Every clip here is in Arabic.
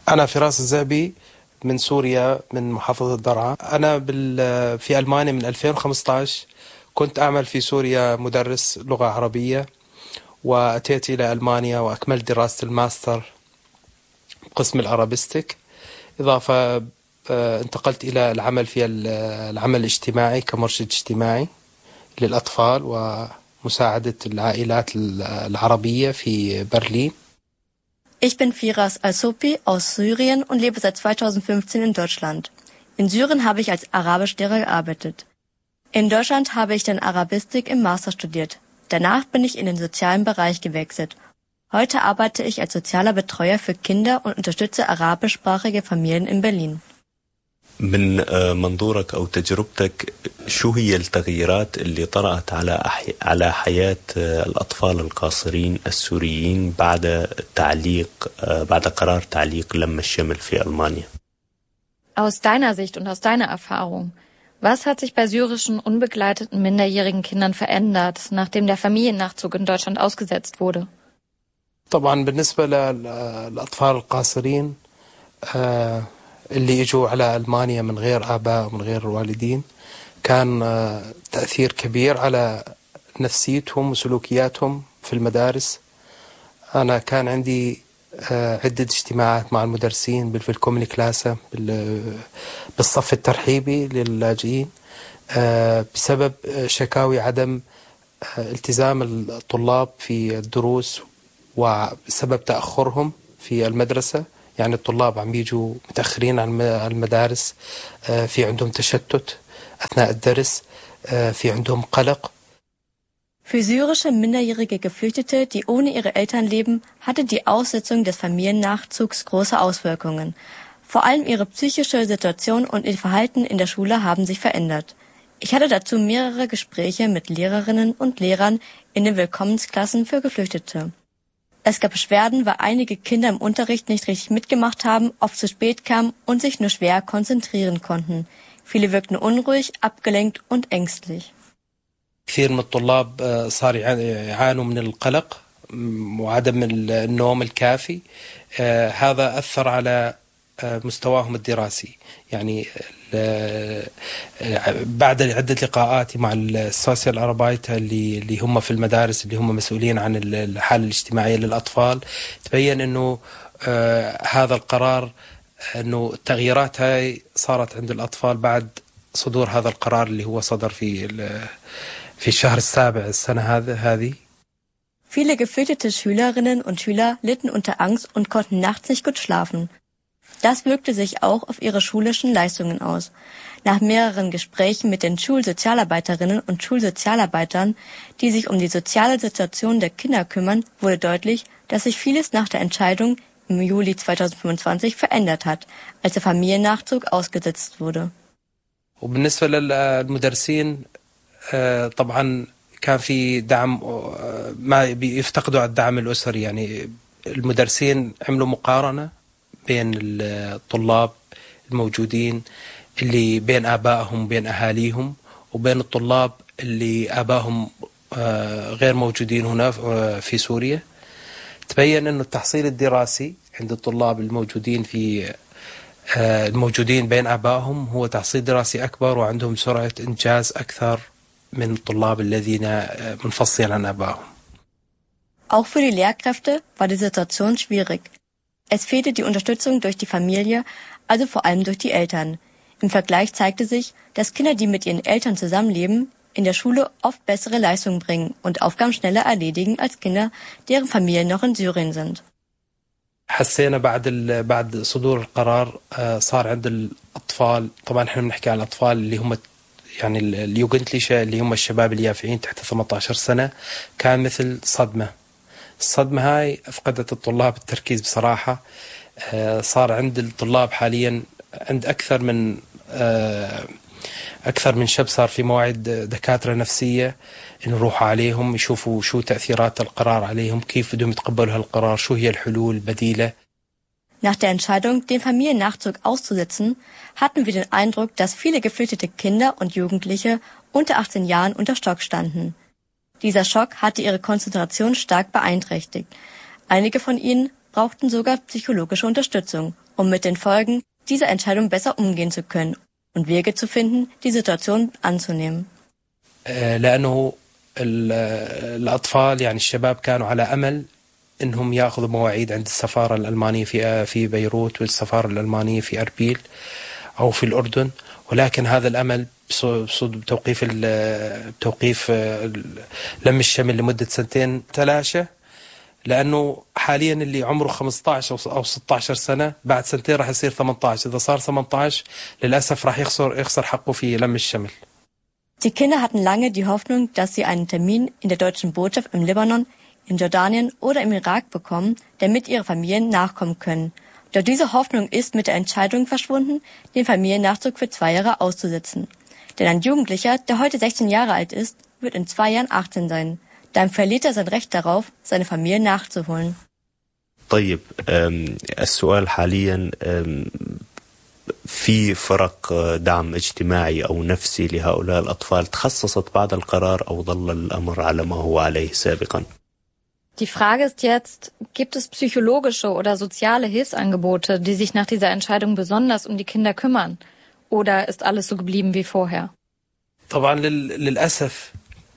أنا فراس الزعبي من سوريا من محافظة درعا. أنا في ألمانيا من 2015. كنت أعمل في سوريا مدرس لغة عربية، وأتيت إلى ألمانيا وأكملت دراسة الماستر قسم الأرابيستيك. إضافة انتقلت إلى العمل في العمل الاجتماعي كمرشد اجتماعي للأطفال ومساعدة العائلات العربية في برلين. Ich bin Firas Al-Sopi aus Syrien und lebe seit 2015 in Deutschland. In Syrien habe ich als Arabischlehrer gearbeitet. In Deutschland habe ich dann Arabistik im Master studiert. Danach bin ich in den sozialen Bereich gewechselt. Heute arbeite ich als sozialer Betreuer für Kinder und unterstütze arabischsprachige Familien in Berlin. من منظورك أو تجربتك، شو هي التغييرات اللي طرأت على حياة الأطفال القاصرين السوريين بعد قرار تعليق لم الشمل في ألمانيا؟ Aus deiner Sicht und aus deiner Erfahrung, was hat sich bei syrischen unbegleiteten minderjährigen Kindern verändert, nachdem der Familiennachzug in Deutschland ausgesetzt wurde? طبعا بالنسبة للأطفال القاصرين اللي يجوا على ألمانيا من غير آباء ومن غير والدين، كان تأثير كبير على نفسيتهم وسلوكياتهم في المدارس. أنا كان عندي عدة اجتماعات مع المدرسين في الكوميني كلاسة بالصف الترحيبي للاجئين بسبب شكاوي عدم التزام الطلاب في الدروس وبسبب تأخرهم في المدرسة. يعني الطلاب عم بيجوا متأخرين عن المدارس، في عندهم تشتت أثناء الدرس، في عندهم قلق. Für syrische minderjährige Geflüchtete, die ohne ihre Eltern leben, hatte die Aussetzung des Familiennachzugs große Auswirkungen. Vor allem ihre psychische Situation und ihr Verhalten in der Schule haben sich verändert. Ich hatte dazu mehrere Gespräche mit Lehrerinnen und Lehrern in den Willkommensklassen für Geflüchtete. Es gab Beschwerden, weil einige Kinder im Unterricht nicht richtig mitgemacht haben, oft zu spät kamen und sich nur schwer konzentrieren konnten. Viele wirkten unruhig, abgelenkt und ängstlich. كثير من الطلاب صار يعانوا من القلق وعدم النوم الكافي. هذا أثر على مستواهم الدراسي. يعني بعد عدة لقاءاتي مع السوسيال أربايتا اللي هم في المدارس، اللي هم مسؤولين عن الحالة الاجتماعية للأطفال، تبين أنه هذا القرار، أنه التغييرات هاي صارت عند الأطفال بعد صدور هذا القرار اللي هو صدر في الشهر السابع السنة هذه. Viele geflüchtete Schülerinnen und Schüler litten unter Angst und konnten nachts nicht gut schlafen. Das wirkte sich auch auf ihre schulischen Leistungen aus. Nach mehreren Gesprächen mit den Schulsozialarbeiterinnen und Schulsozialarbeitern, die sich um die soziale Situation der Kinder kümmern, wurde deutlich, dass sich vieles nach der Entscheidung im Juli 2025 verändert hat, als der Familiennachzug ausgesetzt wurde. وبالنسبة للمدرسين طبعا كان في دعم، ما بيفتقدوا على الدعم الأسري. يعني المدرسين عملوا مقارنة بين الطلاب الموجودين اللي بين آبائهم وبين أهاليهم، وبين الطلاب اللي آبائهم غير موجودين هنا في سوريا. تبين أنه التحصيل الدراسي عند الطلاب الموجودين بين آبائهم هو تحصيل دراسي أكبر، وعندهم سرعة إنجاز أكثر من الطلاب الذين منفصلين عن آبائهم. Auch für die Lehrkräfte war die Situation schwierig. Es fehlte die Unterstützung durch die Familie, also vor allem durch die Eltern. Im Vergleich zeigte sich, dass Kinder, die mit ihren Eltern zusammenleben, in der Schule oft bessere Leistungen bringen und Aufgaben schneller erledigen als Kinder, deren Familien noch in Syrien sind. حسينا بعد صدور القرار صار عند الأطفال، طبعا احنا بنحكي عن الأطفال اللي هم يعني اليوغنتليشة، اللي هم الشباب اليافعين تحت 18 سنة، كان مثل صدمة. الصدمة هاي أفقدت الطلاب التركيز بصراحة. صار عند الطلاب حاليا عند أكثر من شاب صار في مواعيد دكاترة نفسية إنه يروحوا عليهم يشوفوا شو تأثيرات القرار عليهم، كيف بدهم يتقبلوا هالقرار، شو هي الحلول البديلة. Nach der Entscheidung, den Familiennachzug auszusetzen, hatten wir den Eindruck, dass viele geflüchtete Kinder und Jugendliche unter 18 Jahren unter Schock standen. Dieser Schock hatte ihre Konzentration stark beeinträchtigt. Einige von ihnen brauchten sogar psychologische Unterstützung um mit den Folgen dieser Entscheidung besser umgehen zu können und Wege zu finden, die Situation anzunehmen. لأنه الأطفال يعني الشباب كانوا على أمل إنهم يأخذوا مواعيد عند السفارة الألمانية في بيروت والسفارة الألمانية في أربيل أو في الأردن، ولكن هذا الأمل بتوقيف لم الشمل لمدة 2 تلاشى، لأنه حاليا اللي عمره 15 أو 16 سنة بعد 2 راح يصير 18. إذا صار 18 للأسف راح يخسر حقه في لم الشمل. Die Kinder hatten lange die Hoffnung, dass sie einen Termin in der deutschen Botschaft im Libanon, in Jordanien oder im Irak bekommen, damit ihre Familien nachkommen können. Doch diese Hoffnung ist mit der Entscheidung verschwunden, den Familiennachzug für 2 Jahre auszusetzen. Denn ein Jugendlicher, der heute 16 Jahre alt ist, wird in 2 Jahren 18 sein. Dann verliert er sein Recht darauf, seine Familie nachzuholen. طيب السؤال حاليا في فرق دعم اجتماعي أو نفسي لهؤلاء الأطفال تخصصت بعد القرار أو ظل الأمر على ما هو عليه سابقا؟ Die Frage ist jetzt, gibt es psychologische oder soziale Hilfsangebote, die sich nach dieser Entscheidung besonders um die Kinder kümmern? Oder ist alles so geblieben wie vorher? طبعا للأسف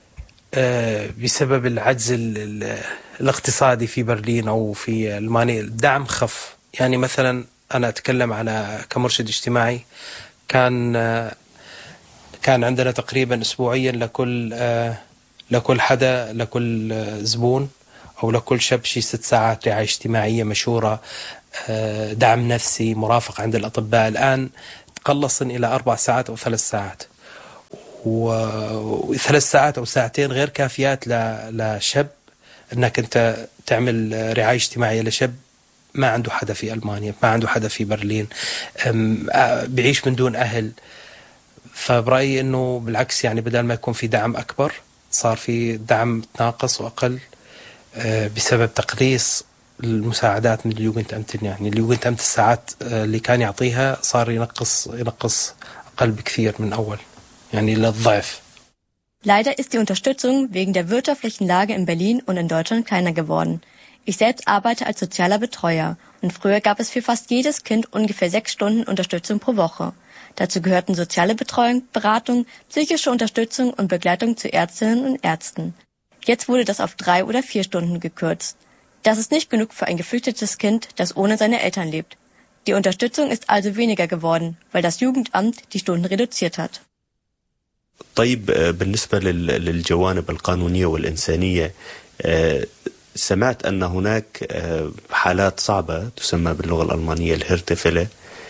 بسبب العجز الاقتصادي في برلين أو في ألمانيا الدعم خف. يعني مثلا أنا أتكلم على كمرشد اجتماعي، كان عندنا تقريبا أسبوعيا لكل حدا، لكل زبون أو لكل شاب شي 6 ساعات رعاية اجتماعية مشورة، دعم نفسي، مرافقة عند الأطباء. الآن تقلصن إلى 4 ساعات أو 3 ساعات، و3 ساعات أو 2 ساعات غير كافيات لشاب أنك أنت تعمل رعاية اجتماعية لشاب ما عنده حدا في ألمانيا، ما عنده حدا في برلين، بعيش من دون أهل. فبرأيي أنه بالعكس، يعني بدل ما يكون في دعم أكبر صار في دعم ناقص وأقل بسبب تقليص المساعدات من اليوجنت أمتن. يعني اليوجنت أمت الساعات اللي كان يعطيها صار ينقص أقل بكثير من أول، يعني للضعف. Leider ist die Unterstützung wegen der wirtschaftlichen Lage in Berlin und in Deutschland kleiner geworden. Ich selbst arbeite als sozialer Betreuer und früher gab es für fast jedes Kind ungefähr 6 Stunden Unterstützung pro Woche. Dazu gehörten soziale Betreuung, Beratung, psychische Unterstützung und Begleitung zu Ärztinnen und Ärzten. Jetzt wurde das auf 3 oder 4 Stunden gekürzt. Das ist nicht genug für ein geflüchtetes Kind, das ohne seine Eltern lebt. Die Unterstützung ist also weniger geworden, weil das Jugendamt die Stunden reduziert hat. طيب بالنسبة للجوانب القانونية والإنسانية، سمعت أن هناك حالات صعبة تسمى باللغة الألمانية الهيرتفيله،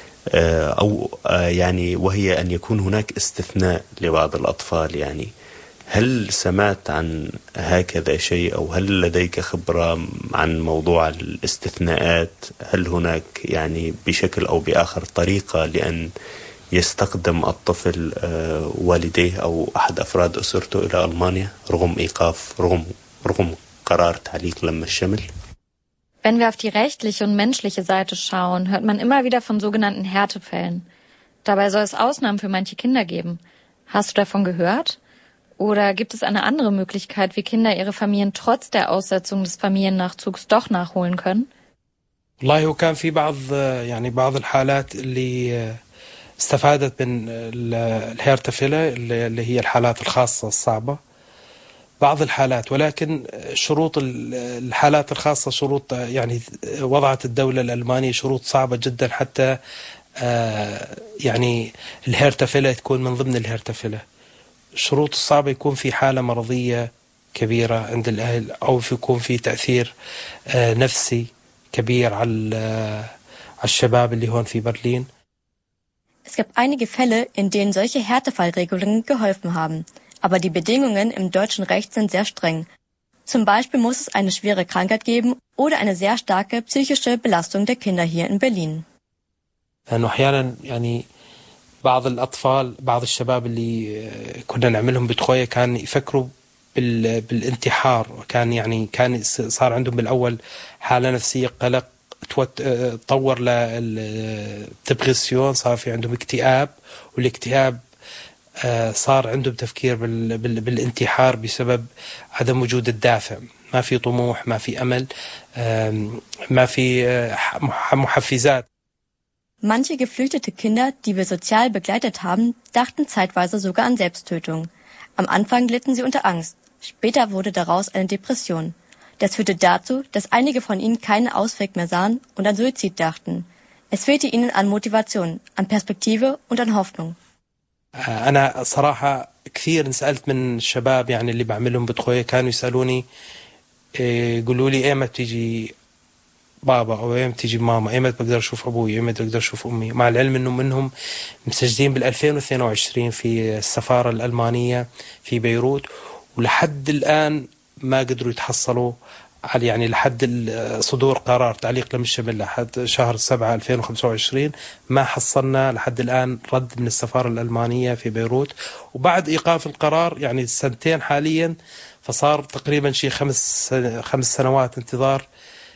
أو يعني وهي أن يكون هناك استثناء لبعض الأطفال. يعني هل سمعت عن هكذا شيء، أو هل لديك خبرة عن موضوع الاستثناءات؟ هل هناك يعني بشكل أو بآخر طريقة لأن يستقدم الطفل والديه أو أحد أفراد أسرته إلى ألمانيا رغم إيقاف رغم قرار تعليق لم الشمل؟ Wenn wir auf die rechtliche und menschliche Seite schauen, hört man immer wieder von sogenannten Härtefällen. Dabei soll es Ausnahmen für manche Kinder geben. Hast du davon gehört? Oder gibt es eine andere Möglichkeit, wie Kinder ihre Familien trotz der Aussetzung des Familiennachzugs doch nachholen können? والله هو كان في بعض الحالات اللي استفادت من الهيرتفيله اللي هي الحالات الخاصة الصعبة، بعض الحالات، ولكن شروط الحالات الخاصة شروط يعني وضعت الدولة الألمانية شروط صعبة جدا حتى يعني الهيرتفيله تكون من ضمن الهيرتفيله. الشروط الصعبة يكون في حالة مرضية كبيرة عند الأهل، أو يكون في تأثير نفسي كبير على الشباب اللي هون في برلين. Es gibt einige Fälle, in denen solche Härtefallregelungen geholfen haben. Aber die Bedingungen im deutschen Recht sind sehr streng. Zum Beispiel muss es eine schwere Krankheit geben oder eine sehr starke psychische Belastung der Kinder hier in Berlin. لأنه أحيانا يعني بعض الأطفال، بعض الشباب اللي كنا نعملهم بتخوية كان يفكروا بالانتحار. كان صار عندهم بالأول حالة نفسية قلق، تطور للدبرسيون، صار في عندهم اكتئاب، والاكتئاب صار عندهم تفكير بالانتحار بسبب عدم وجود الدافع. ما في طموح، ما في أمل، ما في محفزات. Manche geflüchtete Kinder, die wir sozial begleitet haben, dachten zeitweise sogar an Selbsttötung. Am Anfang litten sie unter Angst. Später wurde daraus eine Depression. Das führte dazu, dass einige von ihnen keinen Ausweg mehr sahen und an Suizid dachten. Es fehlte ihnen an Motivation, an Perspektive und an Hoffnung. أنا صراحة كثير سألت من الشباب يعني اللي بعملهم بدخوية كانوا يسألوني يقولوا لي ايمت تيجي بابا او ايمت تيجي ماما ايمت بقدر اشوف ابوي ايمت بقدر اشوف امي مع العلم انه منهم مسجلين بال2022 في السفارة الألمانية في بيروت ولحد الآن ما قدروا يتحصلوا على يعني لحد صدور قرار تعليق لم الشمل لحد شهر 7 2025 ما حصلنا لحد الآن رد من السفارة الألمانية في بيروت وبعد إيقاف القرار يعني 2 سنين حاليا فصار تقريبا شيء 5 سنوات انتظار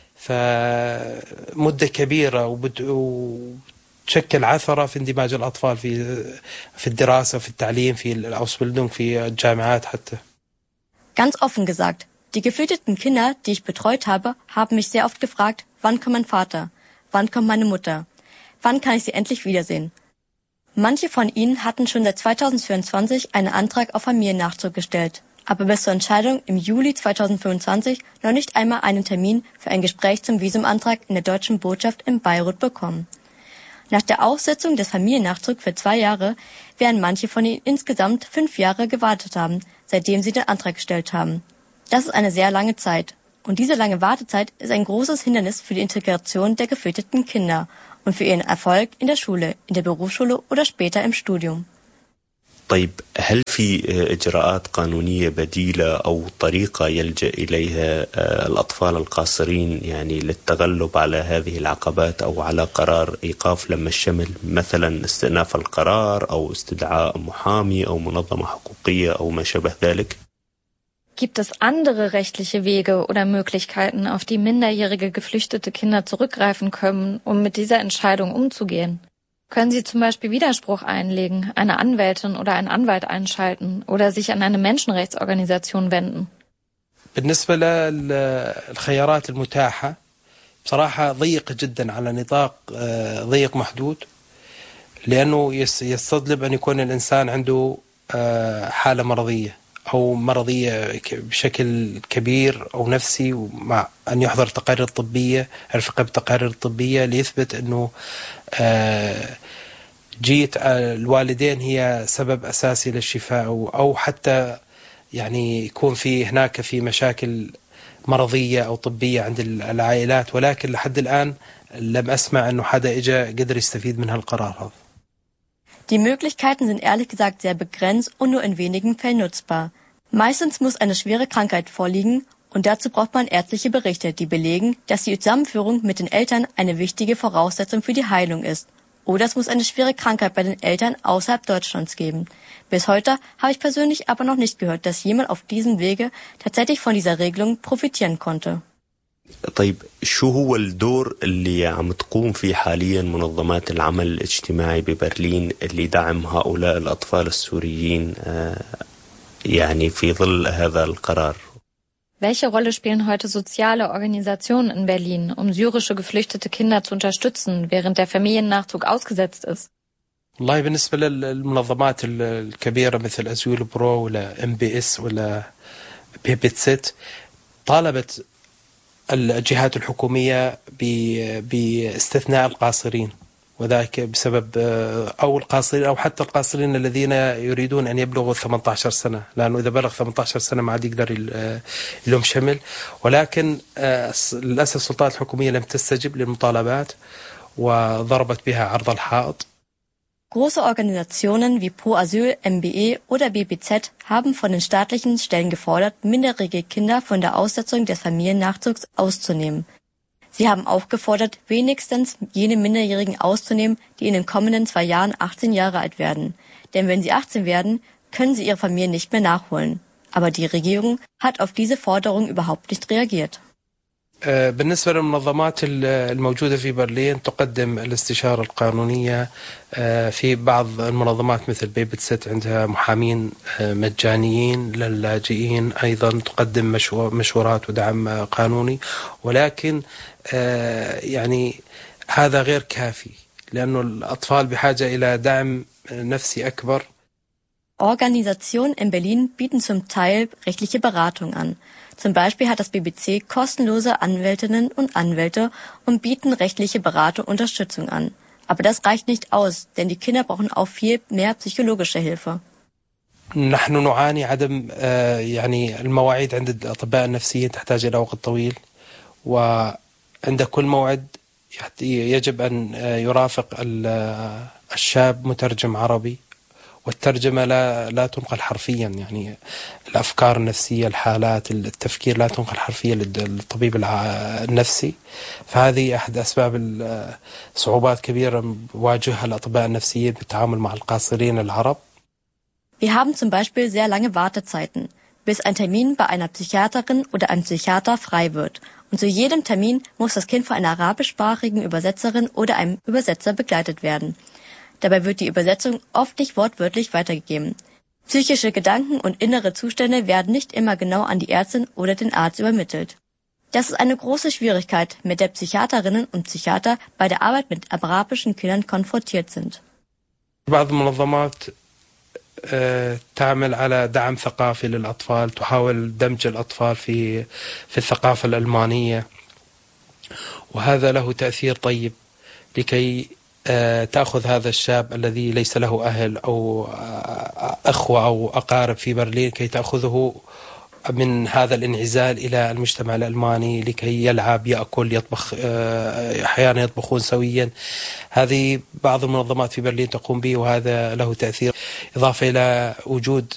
فمدة كبيرة وتشكل عثرة في اندماج الأطفال في الدراسة في التعليم في الأوسبيلدونغ في الجامعات حتى. Ganz offen gesagt, die geflüchteten Kinder, die ich betreut habe, haben mich sehr oft gefragt, wann kommt mein Vater? Wann kommt meine Mutter? Wann kann ich sie endlich wiedersehen? Manche von ihnen hatten schon seit 2024 einen Antrag auf Familiennachzug gestellt, aber bis zur Entscheidung im Juli 2025 noch nicht einmal einen Termin für ein Gespräch zum Visumantrag in der deutschen Botschaft in Beirut bekommen. Nach der Aussetzung des Familiennachzugs für 2 Jahre werden manche von ihnen insgesamt 5 Jahre gewartet haben, seitdem sie den Antrag gestellt haben. Das ist eine sehr lange Zeit. Und diese lange Wartezeit ist ein großes Hindernis für die Integration der geflüchteten Kinder und für ihren Erfolg in der Schule, in der Berufsschule oder später im Studium. طيب هل في إجراءات قانونية بديلة أو طريقة يلجأ إليها الأطفال القاصرين يعني للتغلب على هذه العقبات أو على قرار إيقاف لم الشمل مثلا استئناف القرار أو استدعاء محامي أو منظمة حقوقية أو ما شابه ذلك؟ Gibt es andere rechtliche Wege oder Möglichkeiten, auf die minderjährige geflüchtete Kinder zurückgreifen können, um mit dieser Entscheidung umzugehen? Können Sie zum Beispiel Widerspruch einlegen, eine Anwältin oder einen Anwalt einschalten oder sich an eine Menschenrechtsorganisation wenden? بالنسبة للخيارات المتاحة بصراحة ضيقة جدا على نطاق ضيق محدود لأنه يستطلب أن يكون الإنسان عنده حالة مرضية أو مرضية بشكل كبير أو نفسي ومع أن يحضر تقارير طبية الرفقة بالتقارير الطبية ليثبت أنه جية الوالدين هي سبب أساسي للشفاء أو حتى يعني يكون هناك في مشاكل مرضية أو طبية عند العائلات ولكن لحد الآن لم أسمع أنه حدا إجا قدر يستفيد من هالقرار هذا. Die Möglichkeiten sind ehrlich gesagt sehr begrenzt und nur in wenigen Fällen nutzbar. Meistens muss eine schwere Krankheit vorliegen und dazu braucht man ärztliche Berichte, die belegen, dass die Zusammenführung mit den Eltern eine wichtige Voraussetzung für die Heilung ist. Oder es muss eine schwere Krankheit bei den Eltern außerhalb Deutschlands geben. Bis heute habe ich persönlich aber noch nicht gehört, dass jemand auf diesem Wege tatsächlich von dieser Regelung profitieren konnte. طيب شو هو الدور اللي عم تقوم فيه حاليا منظمات العمل الاجتماعي ببرلين لدعم هؤلاء الأطفال السوريين يعني في ظل هذا القرار؟ Welche Rolle spielen heute soziale Organisationen in Berlin, um syrische geflüchtete Kinder zu unterstützen, während der Familiennachzug ausgesetzt ist? والله بالنسبة للمنظمات الكبيرة مثل أزويل برو ولا MBS ولا بيبتست طالبت الجهات الحكومية باستثناء القاصرين وذلك بسبب أو القاصرين أو حتى القاصرين الذين يريدون أن يبلغوا 18 سنة لأنه إذا بلغ 18 سنة ما عاد يقدر لهم شمل ولكن للأسف السلطات الحكومية لم تستجب للمطالبات وضربت بها عرض الحائط. Große Organisationen wie Pro Asyl, MBE oder BPZ haben von den staatlichen Stellen gefordert, minderjährige Kinder von der Aussetzung des Familiennachzugs auszunehmen. Sie haben aufgefordert, wenigstens jene Minderjährigen auszunehmen, die in den kommenden 2 Jahren 18 Jahre alt werden. Denn wenn sie 18 werden, können sie ihre Familie nicht mehr nachholen. Aber die Regierung hat auf diese Forderung überhaupt nicht reagiert. بالنسبة للمنظمات الموجودة في برلين تقدم الاستشارة القانونية في بعض المنظمات مثل بيبتست عندها محامين مجانيين للاجئين أيضا تقدم مشورات ودعم قانوني ولكن يعني هذا غير كافي لأنه الأطفال بحاجة إلى دعم نفسي أكبر. Organisationen in Berlin bieten zum Teil rechtliche Beratung an. Zum Beispiel hat das BBC kostenlose Anwältinnen und Anwälte und bieten rechtliche Beratung und Unterstützung an. Aber das reicht nicht aus, denn die Kinder brauchen auch viel mehr psychologische Hilfe. نحن نعاني عدم يعني المواعيد عند الأطباء النفسيين تحتاج إلى وقت طويل، وعند كل موعد يجب أن يرافق الشاب مترجم عربي، والترجمة لا تنقل حرفيا، يعني الأفكار النفسية، الحالات، التفكير لا تنقل حرفيا للطبيب النفسي. فهذه أحد أسباب صعوبات كبيرة يواجهها الأطباء النفسيين بالتعامل مع القاصرين العرب. Wir haben zum Beispiel sehr lange Wartezeiten, bis ein Termin bei einer Psychiaterin oder einem Psychiater frei wird. Und zu jedem Termin muss das Kind von einer arabischsprachigen Übersetzerin oder einem Übersetzer begleitet werden. Dabei wird die Übersetzung oft nicht wortwörtlich weitergegeben. Psychische Gedanken und innere Zustände werden nicht immer genau an die Ärztin oder den Arzt übermittelt. Das ist eine große Schwierigkeit, mit der Psychiaterinnen und Psychiater bei der Arbeit mit arabischen Kindern konfrontiert sind. بعض المنظمات تعمل على دعم ثقافي للأطفال، تحاول دمج الأطفال في الثقافة الألمانية، وهذا له تأثير طيب لكي تأخذ هذا الشاب الذي ليس له أهل أو أخوة أو أقارب في برلين، كي تأخذه من هذا الانعزال إلى المجتمع الألماني لكي يلعب، يأكل، يطبخ، أحيانا يطبخون سويا. هذه بعض المنظمات في برلين تقوم به، وهذا له تأثير، إضافة إلى وجود